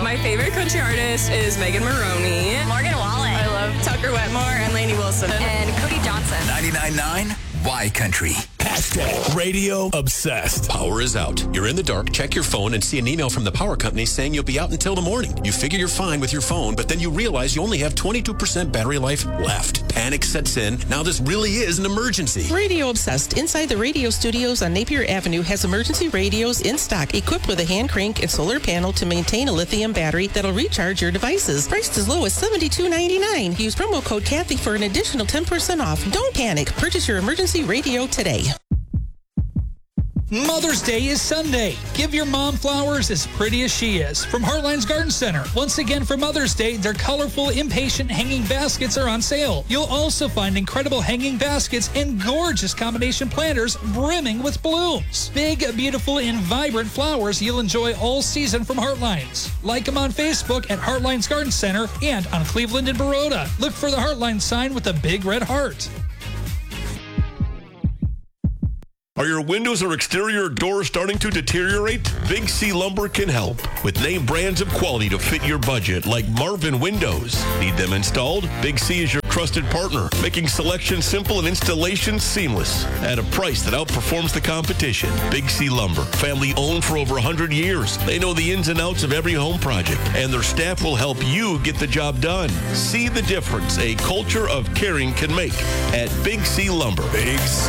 My favorite country artist is Megan Maroney. Morgan Wallen. I love Tucker Wetmore and Lainey Wilson. And Cody Johnson. 99.9 Y Country. Radio obsessed. Power is out. You're in the dark. Check your phone and see an email from the power company saying you'll be out until the morning. You figure you're fine with your phone, but then you realize you only have 22% battery life left. Panic sets in. Now this really is an emergency. Radio Obsessed inside the radio studios on Napier Avenue has emergency radios in stock equipped with a hand crank and solar panel to maintain a lithium battery that'll recharge your devices. Priced as low as $72.99. Use promo code Kathy for an additional 10% off. Don't panic. Purchase your emergency radio today. Mother's Day is Sunday. Give your mom flowers as pretty as she is. From Heartline's Garden Center. Once again for Mother's Day, their colorful impatient hanging baskets are on sale. You'll also find incredible hanging baskets and gorgeous combination planters brimming with blooms. Big, beautiful, and vibrant flowers you'll enjoy all season from Heartlines. Like them on Facebook at Heartline's Garden Center and on Cleveland and Baroda. Look for the Heartline sign with a big red heart. Are your windows or exterior doors starting to deteriorate? Big C Lumber can help with name brands of quality to fit your budget, like Marvin Windows. Need them installed? Big C is your trusted partner, making selection simple and installation seamless at a price that outperforms the competition. Big C Lumber, family owned for over 100 years. They know the ins and outs of every home project, and their staff will help you get the job done. See the difference a culture of caring can make at Big C Lumber. Big C.